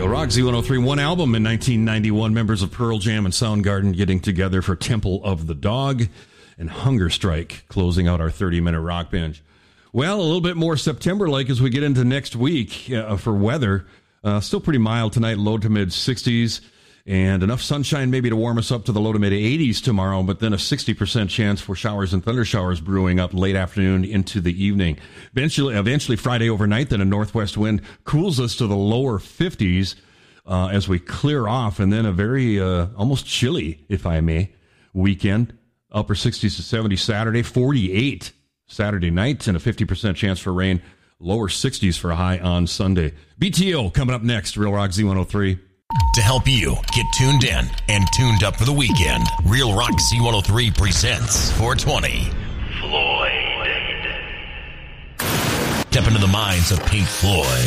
Real Rock Z103, one album in 1991. Members of Pearl Jam and Soundgarden getting together for Temple of the Dog, and Hunger Strike closing out our 30-minute rock binge. Well, a little bit more September-like as we get into next week for weather. Still pretty mild tonight, low to mid 60s, and enough sunshine maybe to warm us up to the low to mid 80s tomorrow, but then a 60% chance for showers and thunder showers brewing up late afternoon into the evening. Eventually Friday overnight, then a northwest wind cools us to the lower 50s as we clear off, and then a very almost chilly, if I may, weekend. Upper 60s to 70s Saturday, 48 Saturday night, and a 50% chance for rain. Lower 60s for a high on Sunday. BTO coming up next, Real Rock Z103. To help you get tuned in and tuned up for the weekend, Real Rock Z103 presents 420 Floyd. Step into the minds of Pink Floyd.